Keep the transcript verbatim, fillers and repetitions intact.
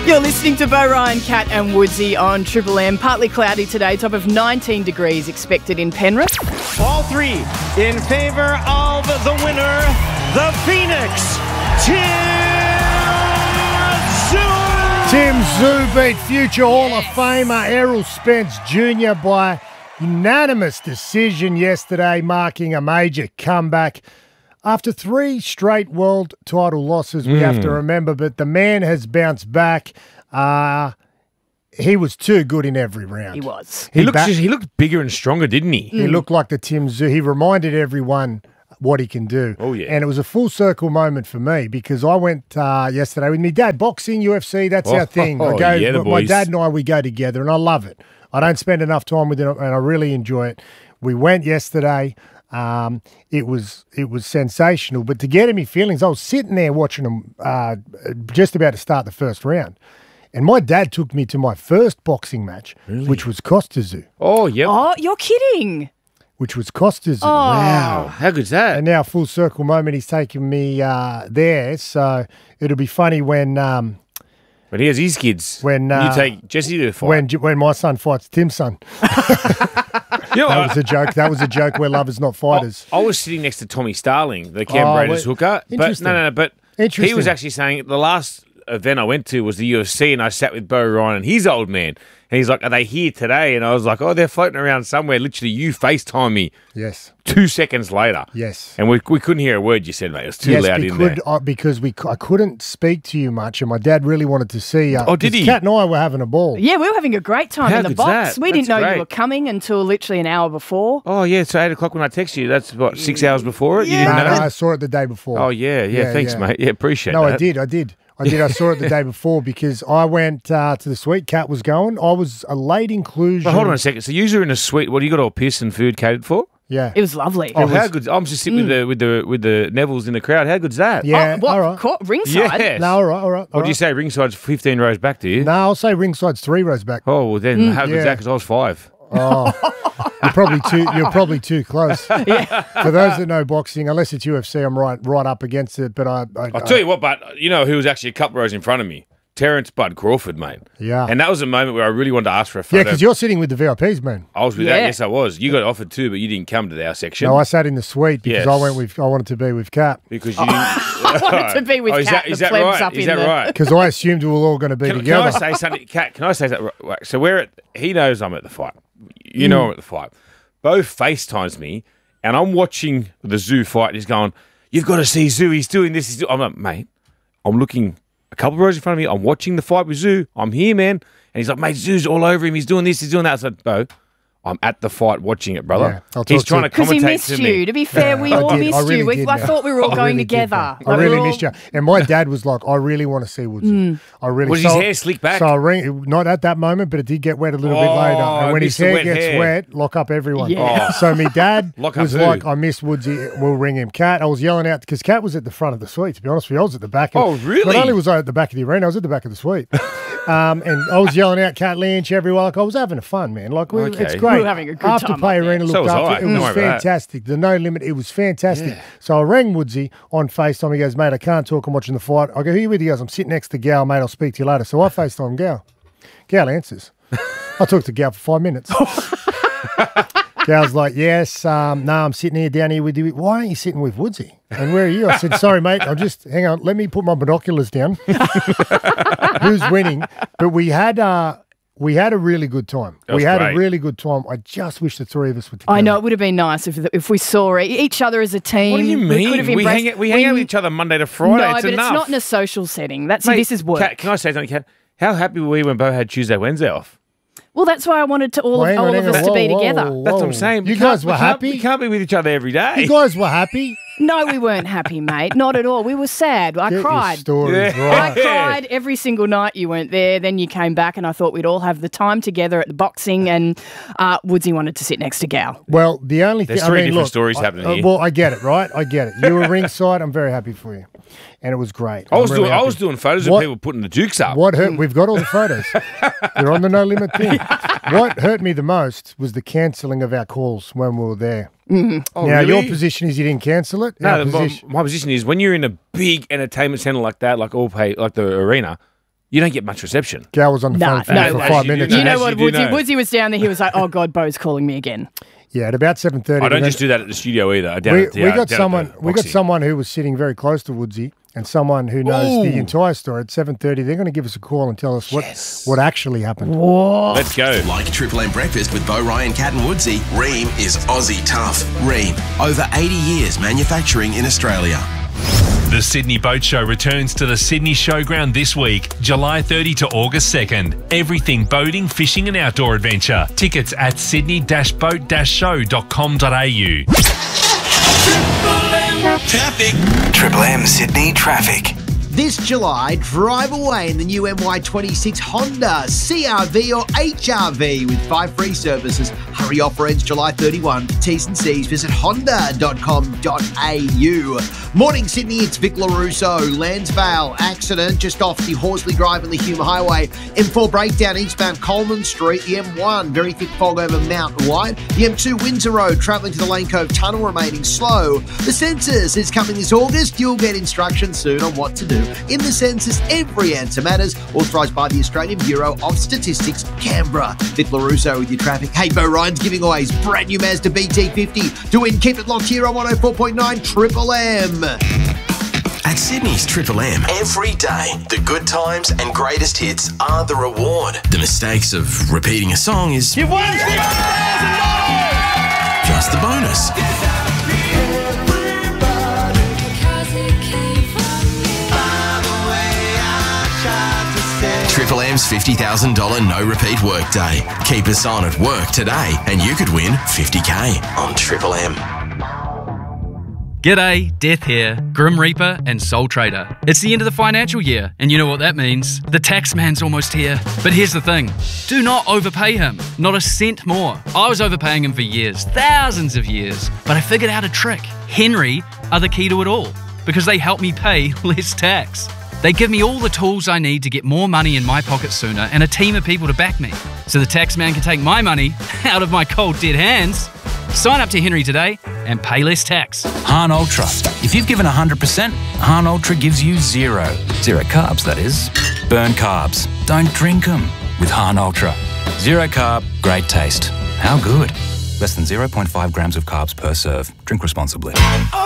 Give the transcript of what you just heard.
You're listening to Bo Ryan, Cat and Woodsy on Triple M. Partly cloudy today, top of nineteen degrees expected in Penrith. All three in favour of the winner, the Phoenix, Tim Tszyu. Tim Tszyu beat future Hall of Famer Errol Spence Junior by unanimous decision yesterday, marking a major comeback. After three straight world title losses, we mm. have to remember, but the man has bounced back. Uh, he was too good in every round. He was. He, he looked, just, he looked bigger and stronger, didn't he? He mm. looked like the Tim Tszyu. He reminded everyone what he can do. Oh, yeah. And it was a full circle moment for me because I went uh, yesterday with my dad, boxing, U F C, that's oh, our thing. Oh, I go, yeah, the my boys. dad and I, we go together, and I love it. I don't spend enough time with it, and I really enjoy it. We went yesterday. Um, it was it was sensational, but to get in my feelings, I was sitting there watching them uh, just about to start the first round, and my dad took me to my first boxing match, really? which was Costa Tszyu. Oh, yeah. Oh, you're kidding. Which was Costa Tszyu. Oh. Wow. How good's that? And now full circle moment, he's taking me uh, there, so it'll be funny when... Um, But he has his kids. When uh, you take Jesse to the fight. When, when my son fights Tim's son. You know, that was a joke. That was a joke where lovers, not fighters. I, I was sitting next to Tommy Starling, the Cam Oh, Raiders well, hooker. But no, no, no. But he was actually saying the last event I went to was the U F C, and I sat with Bo Ryan and his old man. And he's like, "Are they here today?" And I was like, "Oh, they're floating around somewhere." Literally, you FaceTime me. Yes. Two seconds later. Yes. And we we couldn't hear a word you said, mate. It was too yes, loud we in could, there. uh, because we I couldn't speak to you much, and my dad really wanted to see you. Oh, did he? Kat and I were having a ball. Yeah, we were having a great time How in the good's box. that? We didn't That's know great. you were coming until literally an hour before. Oh, yeah. So eight o'clock when I text you, that's what, six hours before it? You Yeah. didn't No, know? no, I saw it the day before. Oh, yeah, yeah. Yeah, thanks, yeah. mate. Yeah, appreciate No, that. I did. I did. I did. I saw it the day before because I went uh, to the suite. Kat was going. I was a late inclusion. But hold on a second. So you're in a suite. What do you got all piss and food catered for? Yeah. It was lovely. Oh, how good! I'm just sitting with the with the with the Nevilles in the crowd. How good's that? Yeah. Oh, what? All right. Court, ringside? Yes. No, all right, all right. All What do you right. say? Ringside's fifteen rows back, do you? No, I'll say ringside's three rows back. Oh, well then, how good's yeah. that? Because I was five. Oh, you're probably too. You're probably too close. Yeah. For those that know boxing, unless it's U F C, I'm right, right up against it. But I, I I'll tell you what, but you know who was actually a couple rows in front of me? Terence Bud Crawford, mate. Yeah. And that was a moment where I really wanted to ask for a yeah, photo. because you're sitting with the V I Ps, man. I was with Yeah. that. Yes, I was. You got offered too, but you didn't come to our section. No, I sat in the suite because Yes. I went with. I wanted to be with Kat because you didn't. I wanted to be with oh, is Kat. that, is the that plebs right? up Is in that the... right? because I assumed we were all going to be Can, can together. I say something, Kat? Can I say that? Right, so we're at. He knows I'm at the fight. You know I'm at the fight. Bo FaceTimes me, and I'm watching the Tszyu fight. And he's going, "You've got to see Tszyu. He's doing this." He's doing... I'm like, mate. I'm looking a couple of rows in front of me. I'm watching the fight with Tszyu. I'm here, man. And he's like, mate, Zoo's all over him. He's doing this. He's doing that. I said, Bo, I'm at the fight watching it, brother. Yeah, I'll he's talk trying to- to Because he commentate missed to you. me. To be fair, we I all did. I missed really you. We, did, I man. thought we were all I going really did, together. man. I Like, we really all- missed you. And my dad was like, I really want to see Woodsy. I really Was his hair slicked back? So I ring, not at that moment, but it did get wet a little bit Oh, later. I And when his missed the hair wet gets hair. wet, lock up everyone. Yeah. Oh. So my dad Lock up was who? like, I miss Woodsy. We'll ring him. Kat, I was yelling out because Kat was at the front of the suite, to be honest with you. I was at the back. Oh, really? Not only was I at the back of the arena, I was at the back of the suite. Um, and I was yelling out Kat Lynch everywhere. Like I was having fun, man. Like we, Okay. it's great. We were having a good After time play up there. arena So looked was after I. it. Don't was worry about that. fantastic. The no limit. It was fantastic. Yeah. So I rang Woodsy on FaceTime. He goes, mate, I can't talk. I'm watching the fight. I go, who are you with? He goes, I'm sitting next to Gal, mate. I'll speak to you later. So I FaceTime Gal. Gal answers. I talked to Gal for five minutes. Gal's like, yes, um, no, I'm sitting here down here with you. Why aren't you sitting with Woodsy? And where are you? I said, sorry, mate. I'll just, hang on, let me put my binoculars down. Who's winning? But we had uh, we had a really good time. That We was had great. a really good time. I just wish the three of us were together. I know it would have been nice if if we saw e- each other as a team. What do you We, mean? could have We, embraced- hang, out, we hang out with each other Monday to Friday. No, it's but enough. it's not in a social setting. That's Mate, this is work. Kat, can I say something, Kat? How happy were we when Bo had Tuesday, Wednesday off? Well, that's why I wanted to all Well, of hang on, all hang of on. us to be Whoa, whoa, together. whoa. That's what I'm saying. You We guys can't- were we can't- happy? We can't be with each other every day. You guys were happy? No, we weren't happy, mate. Not at all. We were sad. I Get your cried. stories Yeah. I right. cried every single night you weren't there. Then you came back, and I thought we'd all have the time together at the boxing. And uh, Woodsy wanted to sit next to Gal. Well, the only thing... There's I three mean, different look, stories I- happening uh, here. Well, I get it, right? I get it. You were ringside. I'm very happy for you. And it was great. I was I'm really doing. I happy. was doing photos What- of people putting the dukes up. What hurt? We've got all the photos. You're on the no limit thing. What hurt me the most was the cancelling of our calls when we were there. Oh, now really? your position is you didn't cancel it. No, Our the- my, position, my position is when you're in a big entertainment center like that, like all pay, like the arena, you don't get much reception. Gal was on the Nah, phone no for way. five You do minutes. know. You know As what, you do Woodsy? know. Woodsy was down there. He was like, "Oh God, Bo's calling me again." Yeah, at about seven thirty. I don't just do that at the studio either. Down We, at the, we uh, got down at someone. the We got boxing. someone who was sitting very close to Woodsy, and someone who knows the Ooh. entire story. At seven thirty, they're going to give us a call and tell us Yes. what what actually happened. Let's go. Like Triple M Breakfast with Bo, Ryan, Cat and Woodsy, Ream is Aussie tough. Ream, over eighty years manufacturing in Australia. The Sydney Boat Show returns to the Sydney Showground this week, July thirtieth to August second. Everything boating, fishing and outdoor adventure. Tickets at sydney dash boat dash show dot com dot a u. Traffic. Triple M Sydney traffic. This July, drive away in the new M Y twenty-six Honda C R V or H R V with five free services. Hurry offer ends July thirty-first. For T's and C's, visit honda dot com dot a u. Morning Sydney, it's Vic LaRusso. Landsvale, accident just off the Horsley Drive and the Hume Highway. M four breakdown eastbound Coleman Street. The M one, very thick fog over Mount White. The M two Windsor Road, travelling to the Lane Cove Tunnel, remaining slow. The census is coming this August. You'll get instructions soon on what to do. In the census, every answer matters. Authorised by the Australian Bureau of Statistics, Canberra. Vic LaRusso with your traffic. Hey, Bo Ryan's giving away his brand new Mazda B T fifty. To win, keep it locked here on one oh four point nine Triple M. At Sydney's Triple M, every day, the good times and greatest hits are the reward. The mistakes of repeating a song is You've won fifty thousand dollars! just the bonus. Triple M's fifty thousand dollars no repeat workday. Keep us on at work today and you could win fifty K on Triple M. G'day, Death here, Grim Reaper and Soul Trader. It's the end of the financial year, and you know what that means. The tax man's almost here. But here's the thing, do not overpay him, not a cent more. I was overpaying him for years, thousands of years, but I figured out a trick. Henry are the key to it all, because they help me pay less tax. They give me all the tools I need to get more money in my pocket sooner and a team of people to back me, so the tax man can take my money out of my cold dead hands. Sign up to Henry today and pay less tax. Hahn Ultra. If you've given one hundred percent, Hahn Ultra gives you zero. Zero carbs, that is. Burn carbs. Don't drink them with Hahn Ultra. Zero carb, great taste. How good? Less than zero point five grams of carbs per serve. Drink responsibly.